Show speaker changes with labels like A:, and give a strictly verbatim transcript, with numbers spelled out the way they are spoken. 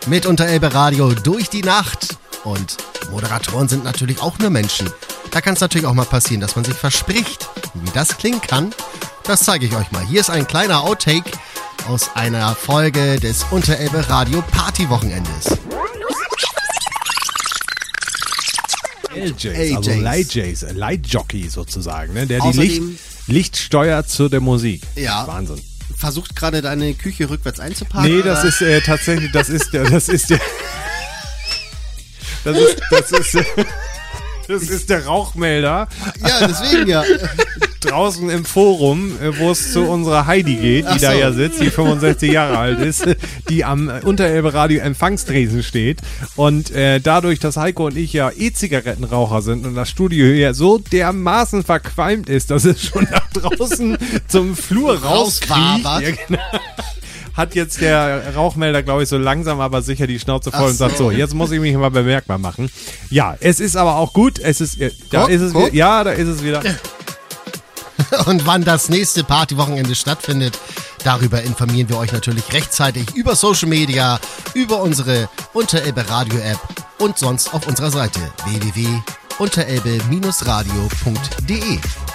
A: mit Unterelbe Radio durch die Nacht. Und Moderatoren sind natürlich auch nur Menschen. Da kann es natürlich auch mal passieren, dass man sich verspricht. Wie das klingen kann, das zeige ich euch mal. Hier ist ein kleiner Outtake aus einer Folge des Unterelbe Radio Partywochenendes.
B: L Js, also Light Js, Light Jockey sozusagen, ne? Der die
A: Außerdem,
B: Licht, Licht steuert zu der Musik.
A: Ja.
B: Wahnsinn.
A: Versucht gerade deine Küche rückwärts einzuparken?
B: Nee, das ist äh, tatsächlich, das ist der, das ist der, das ist, das ist, das ist der Rauchmelder.
A: Ja, deswegen ja.
B: Draußen im Forum, wo es zu unserer Heidi geht, die
A: Ach so.
B: da ja sitzt, die fünfundsechzig Jahre alt ist, die am Unterelbe Radio Empfangstresen steht. Und äh, dadurch, dass Heiko und ich ja E-Zigarettenraucher sind und das Studio hier so dermaßen verqualmt ist, dass es schon nach draußen zum Flur rauskriecht,
A: Rauswabert.
B: ja, genau, hat jetzt der Rauchmelder, glaube ich, so langsam aber sicher die Schnauze voll
A: Ach
B: und sagt
A: so.
B: so, jetzt muss ich mich mal bemerkbar machen. Ja, es ist aber auch gut, es ist, äh, da
A: Guck,
B: ist es
A: guck.
B: wieder, ja, da ist es wieder.
A: Und wann das nächste Partywochenende stattfindet, darüber informieren wir euch natürlich rechtzeitig über Social Media, über unsere Unterelbe Radio App und sonst auf unserer Seite w w w punkt unterelbe Bindestrich radio punkt de.